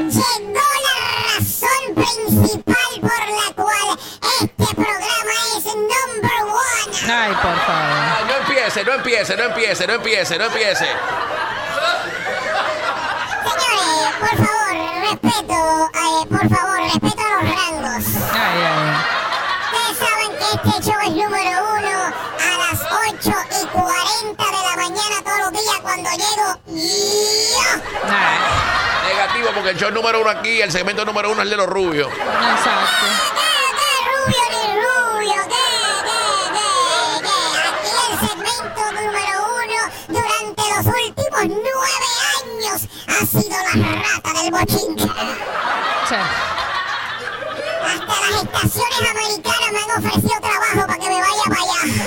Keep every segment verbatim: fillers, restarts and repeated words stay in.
Llegó la razón principal por la cual este programa es number one. Ay, por favor. Ah, no empiece, no empiece, no empiece, no empiece, no empiece. Señores, por favor, respeto, eh, por favor, respeto a los rangos. Ay, ay. Ustedes saben que este show es número uno a las ocho y cuarenta de la mañana todos los días cuando llego. ¡Yo! Ay. Negativo, porque el show número uno aquí, el segmento número uno es el de los rubios. Exacto. ¿Qué, qué rubio ni rubio? ¿Qué, qué, qué, qué? Aquí el segmento número uno durante los últimos nueve años ha sido la rata del bochinche. Sí. Hasta las estaciones americanas me han ofrecido trabajo para que me vaya para allá.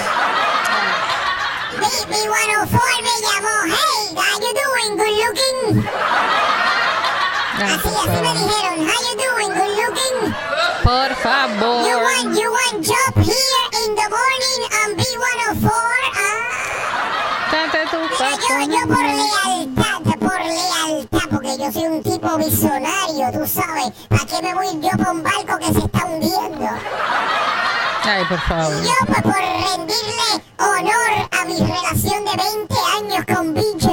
B B ciento cuatro me llamó. Hey, how you doing? Good looking. Ay, Así, por así me favor. dijeron. How you doing? Good looking. Por You favor. want, you want job here in the morning on B ciento cuatro? Ah. Date tu Mira, yo, yo por lealtad, por lealtad, porque yo soy un tipo visionario, tú sabes. ¿Para qué me voy yo por un barco que se está hundiendo? Ay, por favor. Y yo, pues, por rendirle honor a mi relación de veinte años con B J,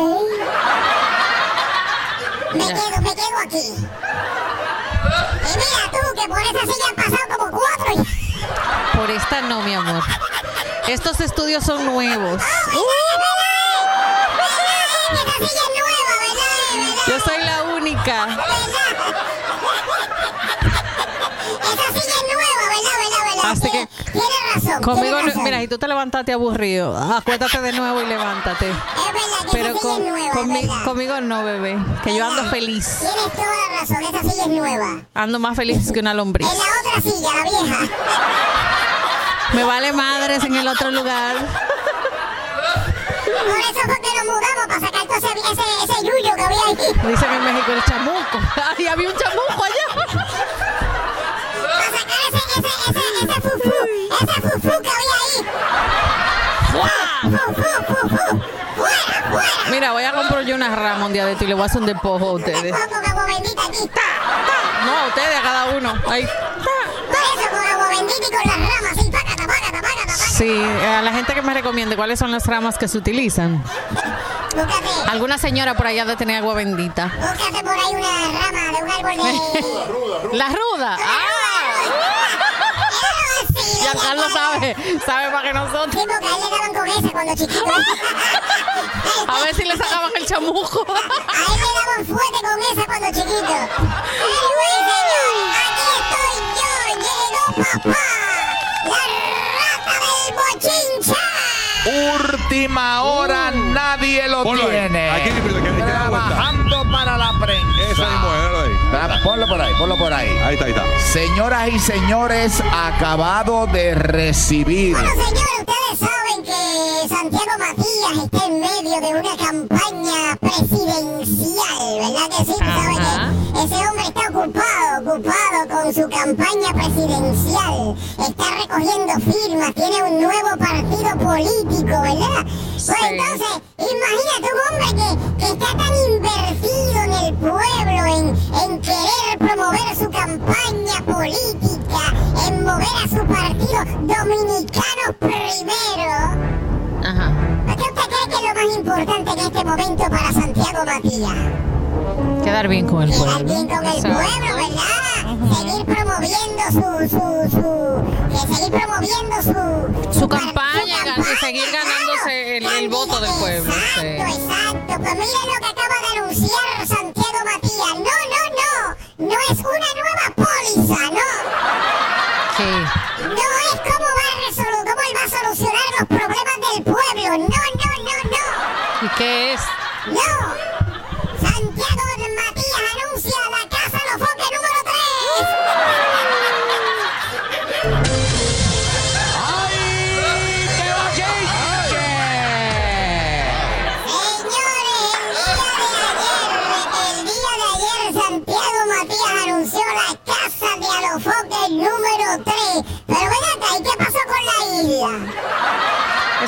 me Ya. quedo, me quedo aquí. Y mira tú, que por esa silla han pasado como cuatro y... Por esta no, mi amor. Estos estudios son nuevos. Esa silla es nueva, ¿verdad? ¿verdad? Yo soy la única. ¿Verdad? Esa silla es nueva, ¿verdad? ¿verdad? ¿verdad? Así que- Tienes razón. Conmigo, tienes no- razón. mira, si tú te levantaste aburrido, acuéstate de nuevo y levántate. Es verdad que Pero esa silla con- es nueva, conmi- ¿verdad? conmigo no, bebé. Que yo ando feliz. Tienes toda la razón, esa silla es nueva. Ando más feliz que una lombriz. En la otra silla, la vieja. Me vale madres en el otro lugar. Por eso fue que nos mudamos, para sacar todo ese, ese, ese yuyo que había ahí. Dicen en México el chamuco. Ay, había un chamuco allá. Para sacar ese, ese, ese, ese fufú, ese fufú que había ahí. Fu, fu, fu, fu. Fuera, fuera. Mira, voy a comprar yo una rama un día de esto y le voy a hacer un despojo a ustedes. Con agua bendita aquí. No, a ustedes, a cada uno. Ahí. Por eso, con agua bendita y con las ramas, así, pácata, pácata, pácata, pácata. Sí, a la gente que me recomiende cuáles son las ramas que se utilizan. Búscate, Alguna señora por allá de tener agua bendita. búscate por ahí una rama de un árbol de... La ruda. ¡Ah! Sí, Giancarlo sabe, sabe más que nosotros. Sí, porque a él le daban con esa cuando chiquito. A ver si le sacaban el chamuco. A él le daban fuerte con esa cuando chiquito. Anyway, señores, aquí estoy yo, llegó papá, la rata del bochincha. Última hora, nadie lo Ponlo ahí. tiene. Aquí, que- que- que- que- que- Trabajando para la prensa. Esa mismo, déjalo ahí. Ah, Ponlo por ahí, ponlo por ahí. Ahí está, ahí está. Señoras y señores, acabado de recibir. Bueno, señores, ustedes saben que Santiago Matías está en medio de una campaña presidencial, ¿verdad que sí? Tú sabes Ajá. que ese hombre está ocupado, ocupado con su campaña presidencial. Está recogiendo firmas, tiene un nuevo partido político, ¿verdad? Pues Sí. entonces, imagínate un hombre que, que está tan invertido en el pueblo, en, en querer promover su campaña política, en mover a su partido Dominicanos Primero. Ajá. ¿Qué usted cree que es lo más importante en este momento para Santiago Matías? Quedar bien con el Quedar pueblo. bien con el Exacto. pueblo, ¿verdad? Seguir promoviendo su, su, su, que seguir promoviendo su, Su par- campaña, gan- y seguir ganándose el- el voto del pueblo, Exacto, sí. exacto. Pues miren lo que acaba de anunciar Santiago Matías. No, no, no. No es una nueva póliza, no. Sí. No es cómo va a resolu- cómo él va a solucionar los problemas del pueblo. No, no, no, no. ¿Y qué es? No. Santiago Matías anuncia la Casa Los Foques número tres. Señores,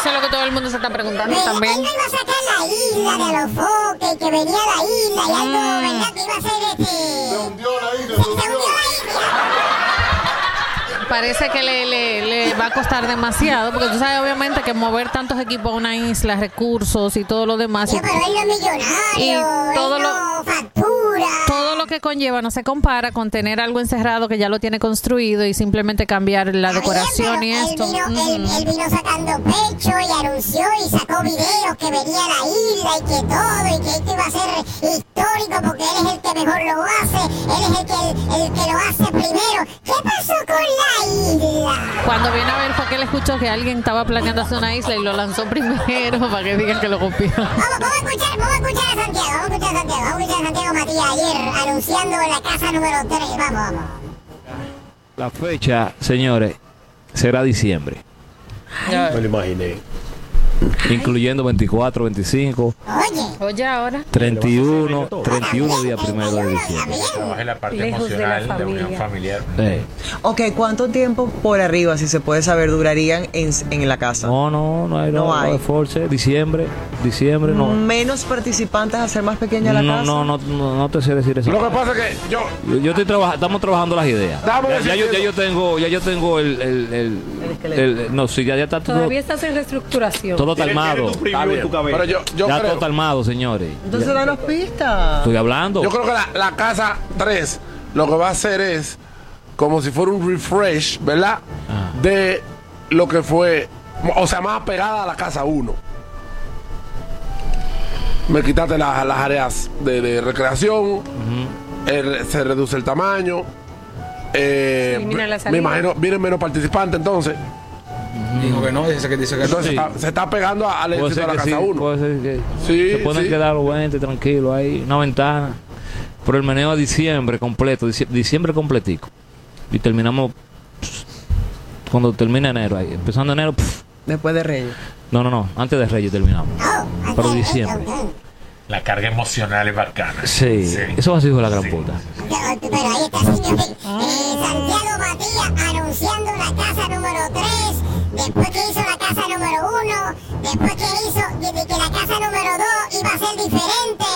Eso es lo que todo el mundo se está preguntando Pero también. él no iba a sacar la isla de los foques, que venía la isla y algo, Mm. ¿verdad? Que iba a ser este... Se hundió la isla, Se, se se hundió. hundió la isla. Parece que le, le, le va a costar demasiado, porque tú sabes obviamente que mover tantos equipos a una isla, recursos y todo lo demás, Sí, y pero él no es millonario, Y todo él lo- no factura. todo lo que conlleva no se compara con tener algo encerrado que ya lo tiene construido y simplemente cambiar la Está decoración bien, y pero esto. Él vino, él- Ujú. él vino sacando pecho y anunció y sacó videos que venía a la isla y que todo, y que esto iba a ser histórico porque él es el que mejor lo hace, él es el que, el, el que lo hace primero. ¿Qué pasó con la isla? Cuando viene a ver fue que él escuchó que alguien estaba planeando hacer una isla y lo lanzó primero para que digan que lo copió. Vamos, vamos a escuchar, vamos a escuchar a Santiago, vamos a escuchar a Santiago, vamos a escuchar a Santiago Matías ayer anunciando la casa número tres, vamos, vamos. La fecha, señores, será diciembre, Me lo imaginé. incluyendo veinticuatro, veinticinco, Oye, Oye, ahora. treinta y uno, treinta y uno días primero de está diciembre. bien. Trabaja la parte Lejos de la emocional de, unión familia. familiar. Eh, Ok, ¿cuánto tiempo por arriba, si se puede saber, durarían en, en la casa? No, no, no hay, No no, hay. no hay force. Diciembre, diciembre, no. Menos participantes, hacer más pequeña la No, casa. no, no, no, no te sé decir eso. Lo que pasa es que yo... Yo, yo estoy trabajando, estamos trabajando las ideas. Dame Ya, ese ya yo, ya tiempo. yo tengo, ya yo tengo el, el, el, El esqueleto. el- no, sí, ya, ya está todo, Todavía estás en reestructuración. todo Tienes- talmado. tienes tu preview en tu cabeza. Pero yo, yo Ya creo... todo talmado, señores. Entonces Ya- danos pistas. Estoy hablando. Yo creo que la, la casa tres lo que va a hacer es como si fuera un refresh, ¿verdad? Ah. De lo que fue, o sea, más pegada a la casa uno. Me quitaste la- las áreas de, de recreación, el- se reduce el tamaño. eh, Se elimina la me salida. imagino, vienen menos participantes entonces. Dijo que no, dice que dice que Entonces Sí. se, está, se está pegando a- al Puede éxito de ser la que casa sí, uno. puede ser que Sí, se pueden sí. quedar los veinte tranquilos ahí, una ventana. Pero el meneo a diciembre completo, dici- diciembre completico. Y terminamos pss, cuando termina enero ahí, empezando enero, pff, Después de Reyes. no, no, no, antes de Reyes terminamos. Oh, Pero ok, diciembre. ok, ok. la carga emocional es bacana. Sí, eso va a ser hijo de la gran Sí. puta. Pero ahí está, señores. Eh, Santiago Matías anunciando la casa número tres. Después que hizo la casa número uno. Después que hizo de, de que la casa número dos iba a ser diferente.